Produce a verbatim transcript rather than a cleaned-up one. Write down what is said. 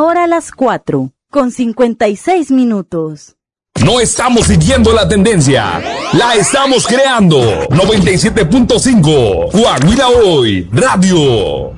Ahora las cuatro, con cincuenta y seis minutos. No estamos siguiendo la tendencia, la estamos creando. noventa y siete punto cinco, Coahuila Hoy, Radio.